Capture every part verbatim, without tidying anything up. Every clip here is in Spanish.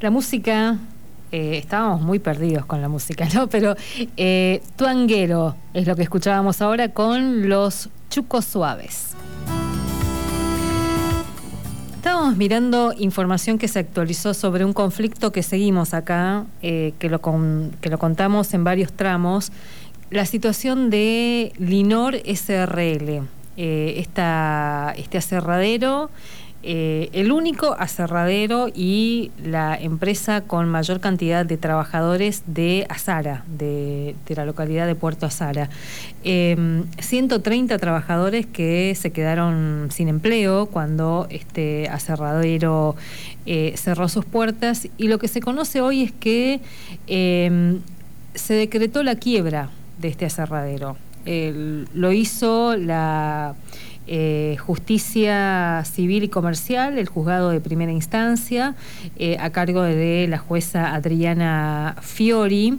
La música, eh, estábamos muy perdidos con la música, ¿no? Pero eh, Tuanguero es lo que escuchábamos ahora con los Chucos Suaves. Estábamos mirando información que se actualizó sobre un conflicto que seguimos acá, eh, que, lo con, que lo contamos en varios tramos, la situación de Linor S R L, eh, esta, este aserradero, eh, el único aserradero y la empresa con mayor cantidad de trabajadores de Azara, de, de la localidad de Puerto Azara. Eh, ciento treinta trabajadores que se quedaron sin empleo cuando este aserradero eh, cerró sus puertas, y lo que se conoce hoy es que eh, se decretó la quiebra de este aserradero. Eh, lo hizo la eh, Justicia Civil y Comercial, el juzgado de primera instancia, eh, a cargo de la jueza Adriana Fiori.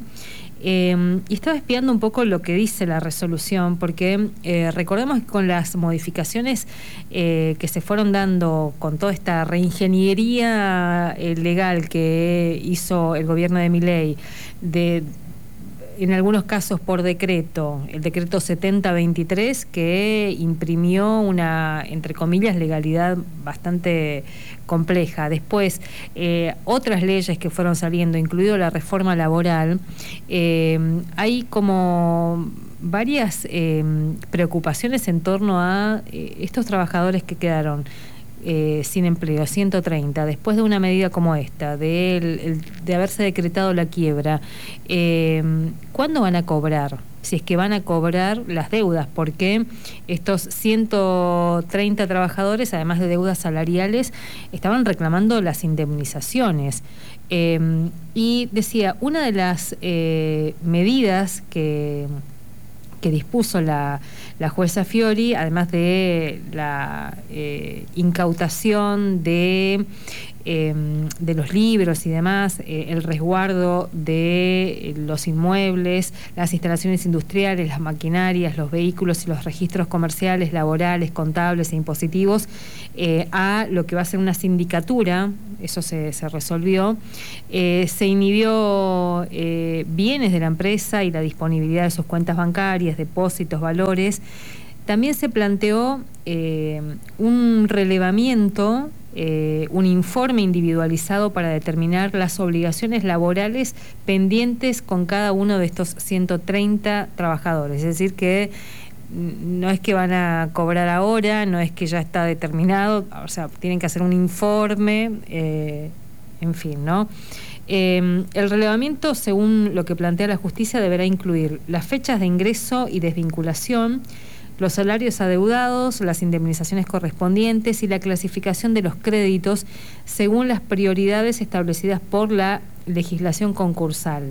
Eh, y estaba espiando un poco lo que dice la resolución, porque eh, recordemos que con las modificaciones eh, que se fueron dando con toda esta reingeniería eh, legal que hizo el gobierno de Milei, de en algunos casos por decreto, el decreto setenta veintitrés, que imprimió una, entre comillas, legalidad bastante compleja. Después, eh, otras leyes que fueron saliendo, incluido la reforma laboral, eh, hay como varias eh, preocupaciones en torno a eh, estos trabajadores que quedaron Eh, sin empleo, ciento treinta, después de una medida como esta, de, el, de haberse decretado la quiebra. Eh, ¿Cuándo van a cobrar? Si es que van a cobrar las deudas, porque estos ciento treinta trabajadores, además de deudas salariales, estaban reclamando las indemnizaciones. Eh, y decía, una de las eh, medidas que... que dispuso la, la jueza Fiori, además de la eh, incautación de, eh, de los libros y demás, eh, el resguardo de los inmuebles, las instalaciones industriales, las maquinarias, los vehículos y los registros comerciales, laborales, contables e impositivos, eh, a lo que va a ser una sindicatura. Eso se, se resolvió. Eh, se inhibió eh, bienes de la empresa y la disponibilidad de sus cuentas bancarias, depósitos, valores. También se planteó eh, un relevamiento, eh, un informe individualizado para determinar las obligaciones laborales pendientes con cada uno de estos ciento treinta trabajadores. Es decir, que no es que van a cobrar ahora, no es que ya está determinado, o sea, tienen que hacer un informe, eh, en fin, ¿no? Eh, el relevamiento, según lo que plantea la justicia, deberá incluir las fechas de ingreso y desvinculación, los salarios adeudados, las indemnizaciones correspondientes y la clasificación de los créditos según las prioridades establecidas por la legislación concursal.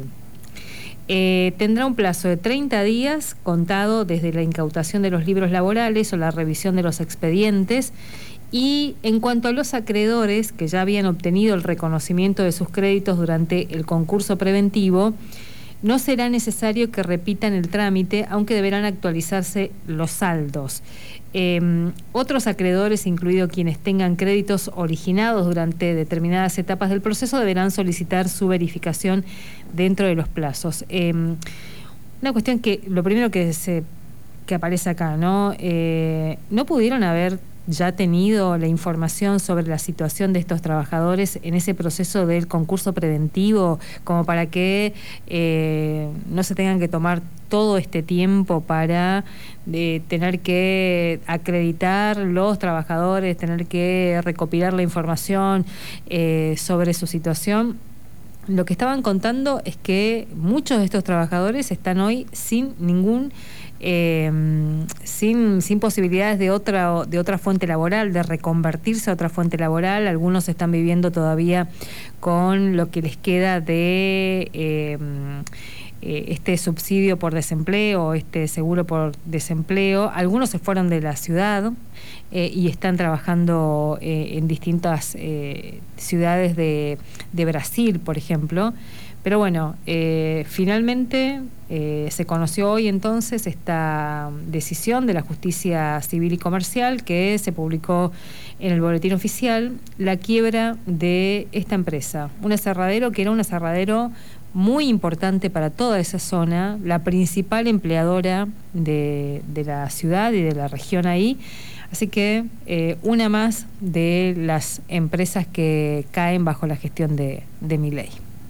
Eh, tendrá un plazo de treinta días contado desde la incautación de los libros laborales o la revisión de los expedientes. Y en cuanto a los acreedores que ya habían obtenido el reconocimiento de sus créditos durante el concurso preventivo, no será necesario que repitan el trámite, aunque deberán actualizarse los saldos. Eh, otros acreedores, incluidos quienes tengan créditos originados durante determinadas etapas del proceso, deberán solicitar su verificación dentro de los plazos. Eh, una cuestión que, lo primero que se que aparece acá, ¿no? Eh, ¿no pudieron haber ya tenido la información sobre la situación de estos trabajadores en ese proceso del concurso preventivo, como para que eh, no se tengan que tomar todo este tiempo para eh, tener que acreditar los trabajadores, tener que recopilar la información eh, sobre su situación? Lo que estaban contando es que muchos de estos trabajadores están hoy sin ningún Eh, sin, sin posibilidades de otra, de otra fuente laboral, de reconvertirse a otra fuente laboral. Algunos están viviendo todavía con lo que les queda de eh, eh, este subsidio por desempleo, este seguro por desempleo. Algunos se fueron de la ciudad eh, y están trabajando eh, en distintas eh, ciudades de, de Brasil, por ejemplo. Pero bueno, eh, finalmente eh, se conoció hoy entonces esta decisión de la Justicia Civil y Comercial que se publicó en el Boletín Oficial, la quiebra de esta empresa, un aserradero que era un aserradero muy importante para toda esa zona, la principal empleadora de, de la ciudad y de la región ahí. Así que eh, una más de las empresas que caen bajo la gestión de, de Milei.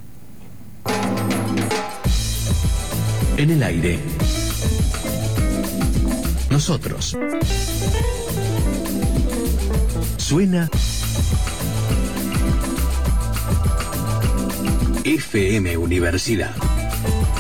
En el aire. Nosotros. Suena F M Universidad.